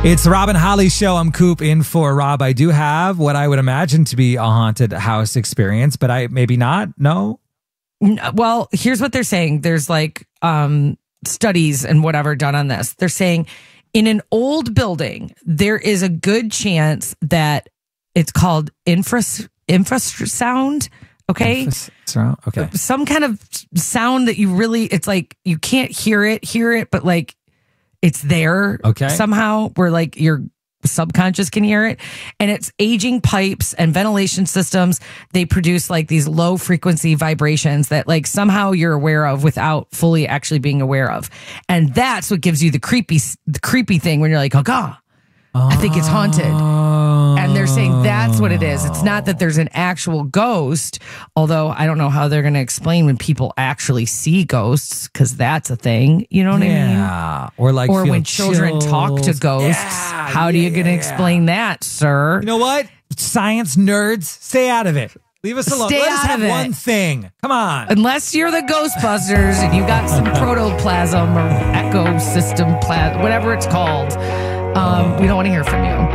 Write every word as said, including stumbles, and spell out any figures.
It's the Rob and Holly Show. I'm Coop in for Rob. I do have what I would imagine to be a haunted house experience, but I maybe not. No. Well, here's what they're saying. There's like um, studies and whatever done on this. They're saying in an old building, there is a good chance that it's called infra infrasound. Okay. Infrasound. Okay. Some kind of sound that you really, it's like you can't hear it, hear it, but like it's there. Okay. Somehow where like your subconscious can hear it. And it's aging pipes and ventilation systems. They produce like these low frequency vibrations that like somehow you're aware of without fully actually being aware of. And that's what gives you the creepy, the creepy thing when you're like, oh God, I think it's haunted. And they're saying that's what it is. It's not that there's an actual ghost, although I don't know how they're going to explain when people actually see ghosts, because that's a thing. You know what yeah. I mean? Yeah. Or like, or when children chills. talk to ghosts. Yeah, how do you yeah. going to explain that, sir? You know what? Science nerds, stay out of it. Leave us alone. Stay Let us out have of it. one thing. Come on. Unless you're the Ghostbusters and you got some protoplasm or ecosystem plasm, whatever it's called. Um, we don't want to hear from you.